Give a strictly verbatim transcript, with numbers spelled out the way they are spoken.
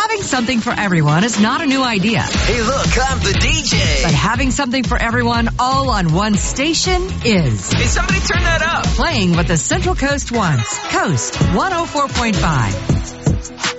Having something for everyone is not a new idea. Hey, look, I'm the D J. But having something for everyone all on one station is. Hey, somebody turn that up. Playing what the Central Coast wants. Coast one oh four point five.